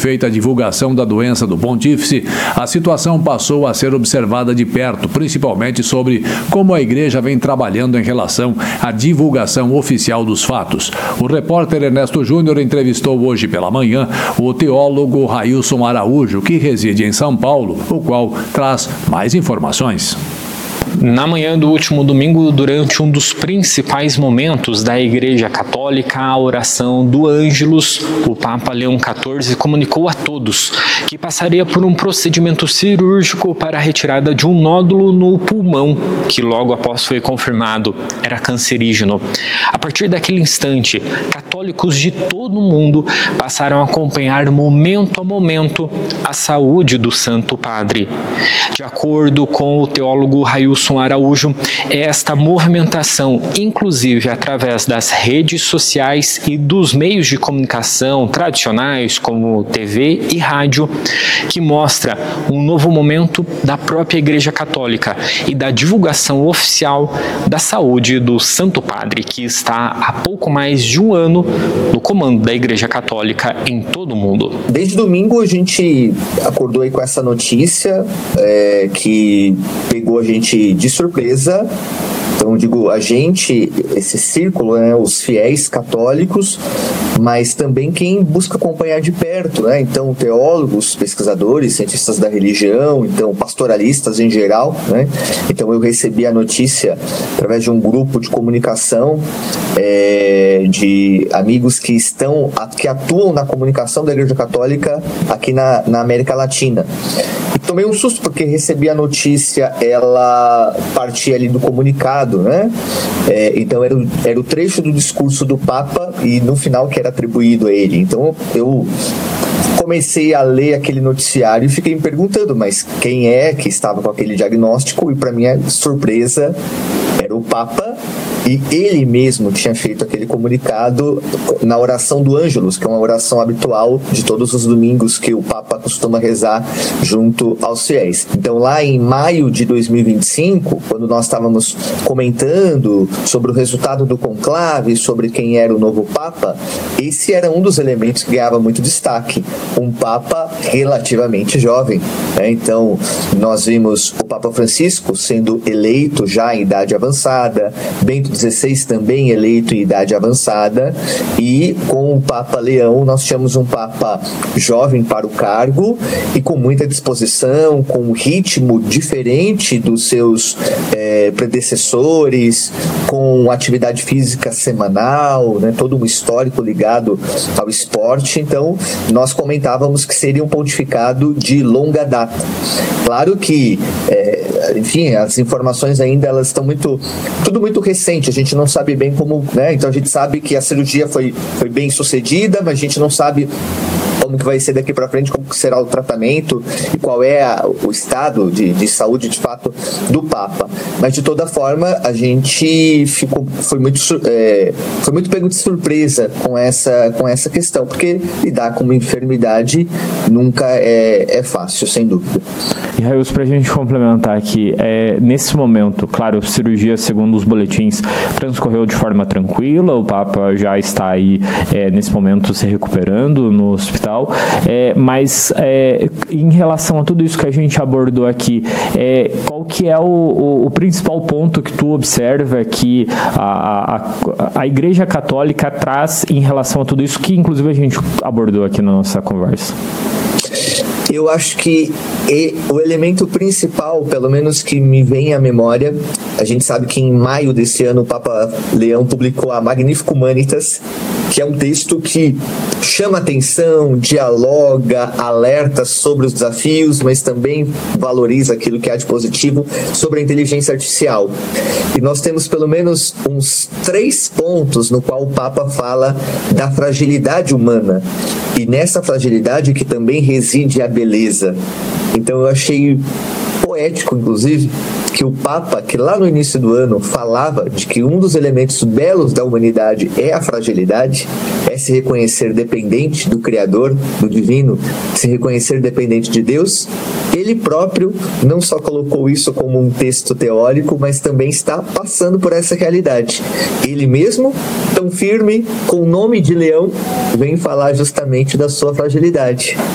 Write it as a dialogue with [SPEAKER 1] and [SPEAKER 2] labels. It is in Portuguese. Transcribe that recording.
[SPEAKER 1] feita a divulgação da doença do pontífice, a situação passou a ser observada de perto, principalmente sobre como a Igreja vem trabalhando em relação à divulgação oficial dos fatos. O repórter Ernesto Júnior entrevistou hoje pela manhã o teólogo Railson Araújo, que reside em São Paulo, o qual traz mais informações.
[SPEAKER 2] Na manhã do último domingo, durante um dos principais momentos da Igreja Católica, a oração do Ângelus, o Papa Leão XIV comunicou a todos que passaria por um procedimento cirúrgico para a retirada de um nódulo no pulmão, que logo após foi confirmado era cancerígeno. A partir daquele instante, católicos de todo o mundo passaram a acompanhar momento a momento a saúde do Santo Padre. De acordo com o teólogo Railson Araújo, esta movimentação, inclusive através das redes sociais e dos meios de comunicação tradicionais como TV e rádio, que mostra um novo momento da própria Igreja Católica e da divulgação oficial da saúde do Santo Padre, que está há pouco mais de um ano no comando da Igreja Católica em todo o mundo.
[SPEAKER 3] Desde domingo a gente acordou aí com essa notícia que pegou a gente de surpresa. Então, digo, a gente, esse círculo, né, os fiéis católicos, mas também quem busca acompanhar de perto, né? Então, teólogos, pesquisadores, cientistas da religião, então, pastoralistas em geral, né? Então, eu recebi a notícia através de um grupo de comunicação de amigos que atuam na comunicação da Igreja Católica aqui na América Latina. E tomei um susto porque recebi a notícia, ela partia ali do comunicado, né? Então era o trecho do discurso do Papa e no final que era atribuído a ele. Então eu comecei a ler aquele noticiário e fiquei me perguntando, mas quem é que estava com aquele diagnóstico? E para minha surpresa era o Papa. E ele mesmo tinha feito aquele comunicado na oração do Ângelus, que é uma oração habitual de todos os domingos que o Papa costuma rezar junto aos fiéis. Então, lá em maio de 2025, quando nós estávamos comentando sobre o resultado do conclave, sobre quem era o novo Papa, esse era um dos elementos que ganhava muito destaque. Um Papa relativamente jovem, né? Então, nós vimos o Papa Francisco sendo eleito já em idade avançada, Bento XVI também eleito em idade avançada, e com o Papa Leão nós tínhamos um Papa jovem para o cargo e com muita disposição, com um ritmo diferente dos seus predecessores, com atividade física semanal, né, todo um histórico ligado ao esporte. Então nós comentávamos que seria um pontificado de longa data. Claro que enfim, as informações ainda elas estão tudo muito recente, a gente não sabe bem como, né? Então a gente sabe que a cirurgia foi bem sucedida, mas a gente não sabe como que vai ser daqui para frente, como que será o tratamento e qual é o estado de saúde de fato do Papa. Mas de toda forma a gente foi muito pego de surpresa com essa questão, porque lidar com uma enfermidade nunca é fácil, sem dúvida.
[SPEAKER 2] E Railson, para a gente complementar aqui, nesse momento, claro, a cirurgia, segundo os boletins, transcorreu de forma tranquila, o Papa já está aí, nesse momento, se recuperando no hospital, mas em relação a tudo isso que a gente abordou aqui, qual que é o principal ponto que tu observa que a Igreja Católica traz em relação a tudo isso que, inclusive, a gente abordou aqui na nossa conversa?
[SPEAKER 3] Eu acho que o elemento principal, pelo menos que me vem à memória, a gente sabe que em maio desse ano o Papa Leão publicou a Magnificat Humanitas, que é um texto que chama atenção, dialoga, alerta sobre os desafios, mas também valoriza aquilo que há de positivo sobre a inteligência artificial. E nós temos pelo menos uns 3 pontos no qual o Papa fala da fragilidade humana. E nessa fragilidade que também reside a beleza. Então eu achei poético, inclusive, que o Papa, que lá no início do ano falava de que um dos elementos belos da humanidade é a fragilidade, é se reconhecer dependente do Criador, do Divino, se reconhecer dependente de Deus, ele próprio não só colocou isso como um texto teórico, mas também está passando por essa realidade. Ele mesmo, tão firme, com o nome de leão, vem falar justamente da sua fragilidade.